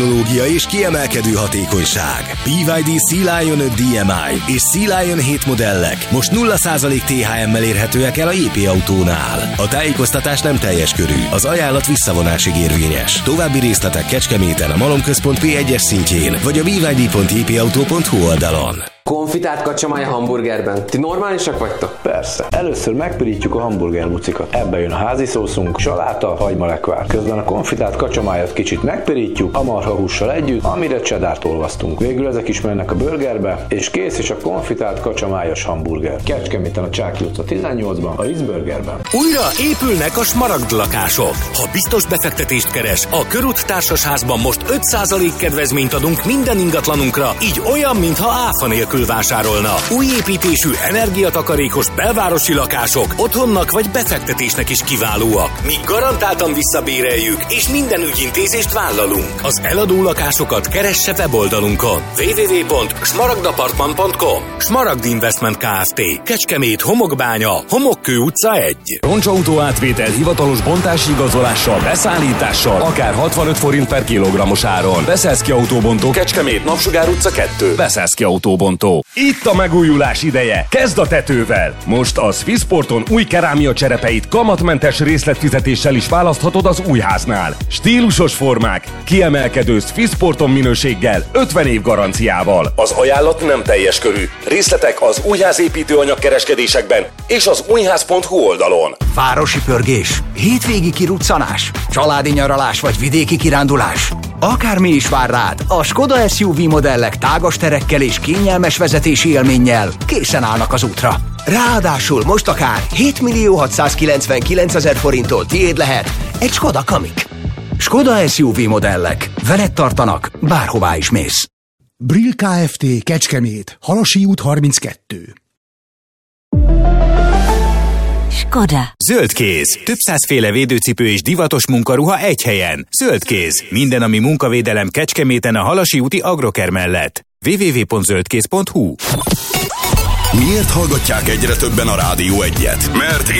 technológia és kiemelkedő hatékonyság. BYD Sea-Lion 5 DMI és Sea-Lion 7 modellek most 0% THM-mel érhetőek el a JP Autónál. A tájékoztatás nem teljes körű, az ajánlat visszavonásig érvényes. További részletek Kecskeméten a Malomközpont P1-es szintjén, vagy a byd.jpauto.hu oldalon. Konfitált kacsamája hamburgerben. Ti normálisak vagytok? Persze. Először megpirítjuk a hamburger bucikat. Ebbe jön a házi szószunk, saláta, hagymalekvár. Közben a konfitált kacsamájat kicsit megpirítjuk, a marhahússal együtt, amire csedárt olvasztunk. Végül ezek is mennek a burgerbe, és kész is a konfitált kacsamájas hamburger. Kecskeméten a Csáky utca 18-ban, a Rizburgerben. Újra épülnek a smaragd lakások. Ha biztos befektetést keres, a Körút Társasházban most 5% kedvezményt adunk minden ingatlanunkra, így olyan, mintha áfa nélkül vásárolna. Új építésű, energiatakarékos belvárosi lakások otthonnak vagy befektetésnek is kiválóak. Mi garantáltan visszabéreljük, és minden ügyintézést vállalunk. Az eladó lakásokat keresse weboldalunkon. www.smaragdapartman.com. Smaragd Investment Kft. Kecskemét, Homokbánya, Homokkő utca 1. Roncsautó átvétel hivatalos bontási igazolással, beszállítással, akár 65 forint per kilogrammos áron. Beszeszki Autóbontó, Kecskemét, Napsugár utca 2. Beszeszki Autóbontó. Itt a megújulás ideje. Kezd a tetővel. Most a Swissporton új kerámia cserepeit kamatmentes részletfizetéssel is választhatod az újháznál. Stílusos formák, kiemelkedő Swissporton minőséggel, 50 év garanciával. Az ajánlat nem teljes körű. Részletek az újházépítőanyag kereskedésekben és az újház.hu oldalon. Városi pörgés, hétvégi kiruccanás, családi nyaralás vagy vidéki kirándulás. Akármi is vár rád, a Skoda SUV modellek tágas terekkel és kényelmes vezetési élménnyel készen állnak az útra. Ráadásul most akár 7.699.000 forinttól tiéd lehet egy Skoda Kamiq. Skoda SUV modellek. Veled tartanak, bárhová is mész. Brill Kft. Kecskemét, Halasi út 32. Skoda. Zöldkéz. Több százféle védőcipő és divatos munkaruha egy helyen. Zöldkéz. Minden, ami munkavédelem Kecskeméten a Halasi úti Agroker mellett. www.zöldkéz.hu. Miért hallgatják egyre többen a Rádió 1-et? Mert